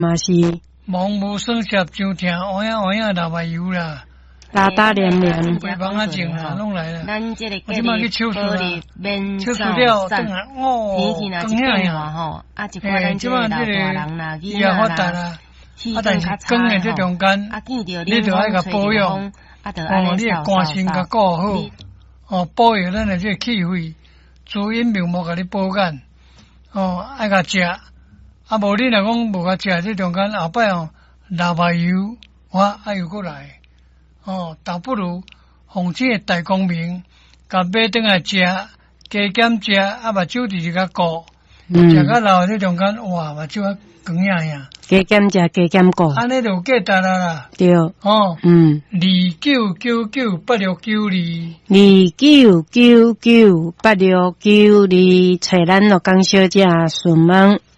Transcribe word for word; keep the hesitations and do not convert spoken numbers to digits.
嘛是。 忙无算摄伤疼，换呀换呀流目油啦。 打打连连， 肥胖啊症啊，拢来了。 咱这个我即马去手术啦，手术了，等下哦，更吓呀吼！啊，一寡咱这个老大人啦、囡仔啦，啊，但是更的这中间，你着爱甲保养，哦，你的肝肾甲顾好，哦，保养咱的这气血，滋阴明目甲你保肝，哦，爱甲食，啊，无你若讲无甲食，这中间后摆哦，流目油，我爱又过来。哦，倒不如奉这大光明，甲买转来食，加减食，啊，目睭就是甲顾，食到老这中间，哇，目睭啊光呀呀。 加减食，加减顾。 安尼就有价值啦啦。 对。 哦。嗯。二九九九八六九二。 二九九九八六九二，找咱乐江小姐询问。